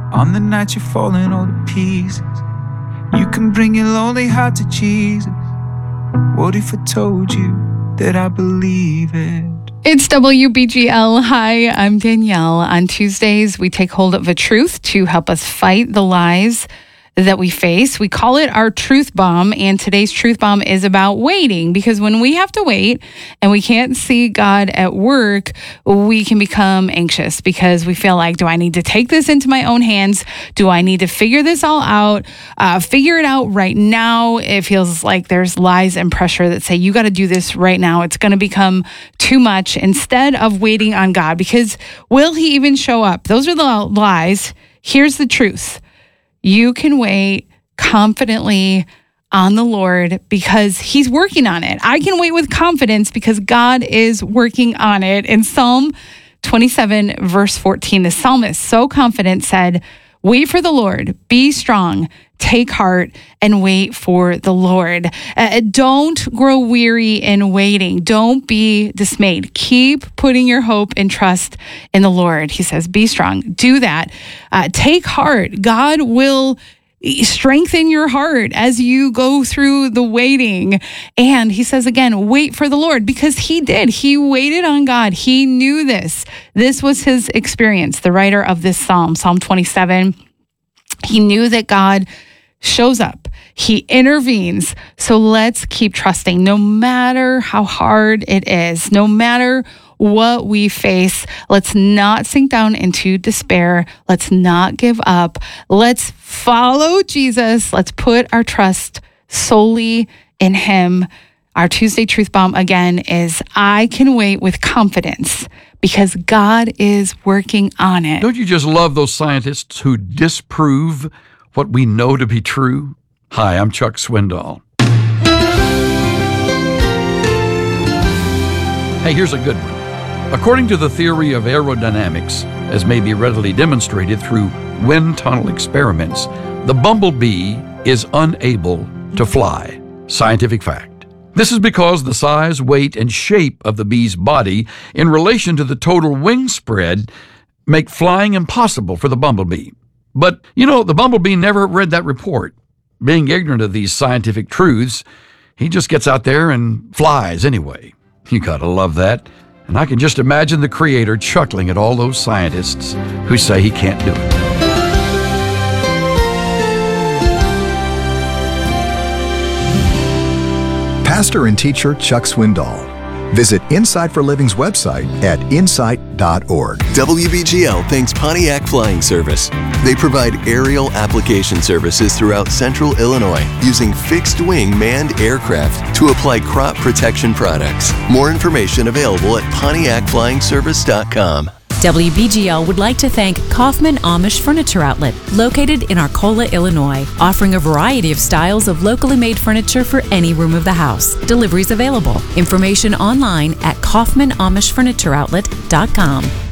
On the night you're falling all to pieces, you can bring your lonely heart to Jesus. What if I told you that I believe it? It's WBGL. Hi, I'm Danielle. On Tuesdays, we take hold of a truth to help us fight the lies that we face. We call it our truth bomb, and today's truth bomb is about waiting, because when we have to wait and we can't see God at work, we can become anxious because we feel like, do I need to take this into my own hands? Do I need to figure this all out? Figure it out right now. It feels like there's lies and pressure that say, you got to do this right now. It's going to become too much, instead of waiting on God, because will he even show up? Those are the lies. Here's the truth. You can wait confidently on the Lord because he's working on it. I can wait with confidence because God is working on it. In Psalm 27, verse 14, the psalmist, so confident, said, wait for the Lord, be strong, take heart, and wait for the Lord. Don't grow weary in waiting. Don't be dismayed. Keep putting your hope and trust in the Lord. He says, be strong. Do that. Take heart. God will strengthen your heart as you go through the waiting. And he says again, wait for the Lord, because he did. He waited on God. He knew this. This was his experience. The writer of this psalm, Psalm 27, he knew that God shows up. He intervenes. So let's keep trusting, no matter how hard it is, no matter what we face. Let's not sink down into despair. Let's not give up. Let's follow Jesus. Let's put our trust solely in him. Our Tuesday Truth Bomb again is, I can wait with confidence because God is working on it. Don't you just love those scientists who disprove what we know to be true? Hi, I'm Chuck Swindoll. Hey, here's a good one. According to the theory of aerodynamics, as may be readily demonstrated through wind tunnel experiments, the bumblebee is unable to fly. Scientific fact. This is because the size, weight, and shape of the bee's body in relation to the total wing spread make flying impossible for the bumblebee. But, the bumblebee never read that report. Being ignorant of these scientific truths, he just gets out there and flies anyway. You gotta love that. And I can just imagine the Creator chuckling at all those scientists who say he can't do it. Pastor and teacher Chuck Swindoll. Visit Insight for Living's website at insight.org. WBGL thanks Pontiac Flying Service. They provide aerial application services throughout central Illinois using fixed-wing manned aircraft to apply crop protection products. More information available at PontiacFlyingService.com. WBGL would like to thank Kaufman Amish Furniture Outlet, located in Arcola, Illinois, offering a variety of styles of locally made furniture for any room of the house. Deliveries available. Information online at KaufmanAmishFurnitureOutlet.com.